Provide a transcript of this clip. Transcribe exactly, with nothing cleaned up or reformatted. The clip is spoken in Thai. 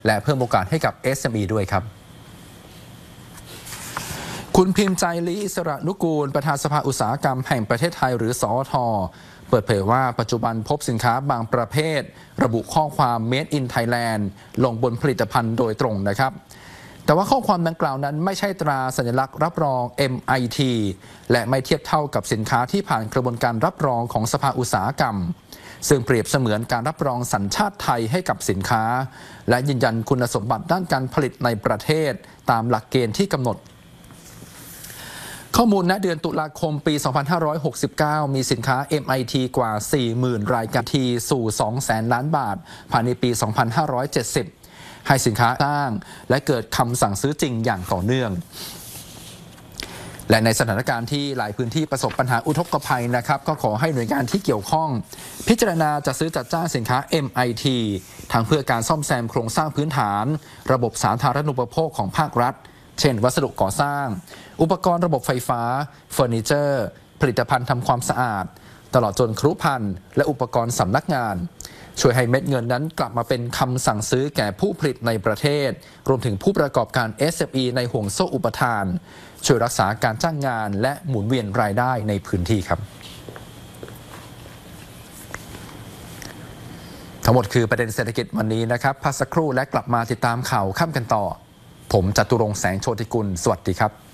และเพิ่มโอกาสให้กับ เอส เอ็ม อี ด้วยครับคุณพิมพ์ใจลีอิสระนุกูลประธานสภาอุตสาหกรรมแห่งประเทศไทยหรือสอทเปิดเผยว่าปัจจุบันพบสินค้าบางประเภทระบุข้อความ Made in Thailand ลงบนผลิตภัณฑ์โดยตรงนะครับแต่ว่าข้อความดังกล่าวนั้นไม่ใช่ตราสัญลักษณ์รับรอง เอ็ม ไอ ที และไม่เทียบเท่ากับสินค้าที่ผ่านกระบวนการรับรองของสภาอุตสาหกรรมซึ่งเปรียบเสมือนการรับรองสัญชาติไทยให้กับสินค้าและยืนยันคุณสมบัติด้านการผลิตในประเทศตามหลักเกณฑ์ที่กำหนดข้อมูลณเดือนตุลาคมปี สองพันห้าร้อยหกสิบเก้า มีสินค้า เอ็ม ไอ ที กว่า สี่หมื่น รายการทีสู่ สองแสน ล้านบาทภายในปี สองพันห้าร้อยเจ็ดสิบ ให้สินค้าสร้างและเกิดคำสั่งซื้อจริงอย่างต่อเนื่องและในสถานการณ์ที่หลายพื้นที่ประสบปัญหาอุทกภัยนะครับก็ขอให้หน่วยงานที่เกี่ยวข้องพิจารณาจัดซื้อจัดจ้างสินค้า เอ็ม ไอ ที ทั้งเพื่อการซ่อมแซมโครงสร้างพื้นฐานระบบสาธารณูปโภคของภาครัฐเช่นวัสดุก่อสร้างอุปกรณ์ระบบไฟฟ้าเฟอร์นิเจอร์ผลิตภัณฑ์ทำความสะอาดตลอดจนครุภัณฑ์และอุปกรณ์สำนักงานช่วยให้เม็ดเงินนั้นกลับมาเป็นคำสั่งซื้อแก่ผู้ผลิตในประเทศรวมถึงผู้ประกอบการ เอส เอ็ม อี ในห่วงโซ่อุปทานช่วยรักษาการจ้างงานและหมุนเวียนรายได้ในพื้นที่ครับทั้งหมดคือประเด็นเศรษฐกิจวันนี้นะครับพักสักครู่และกลับมาติดตามข่าวค่ำกันต่อผมจตุรงค์แสงโชติกุลสวัสดีครับ